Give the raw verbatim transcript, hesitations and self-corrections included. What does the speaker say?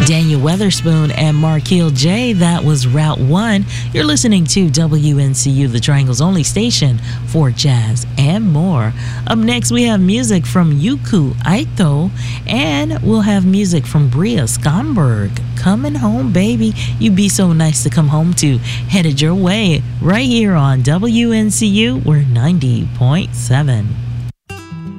Daniel Weatherspoon and Markeel J. That was Route one. You're listening to W N C U, the Triangle's only station for jazz and more. Up next, we have music from Yuku Aito, and we'll have music from Bria Skomberg. Coming home, baby. You be so nice to come home to. Headed your way right here on W N C U. We're ninety point seven.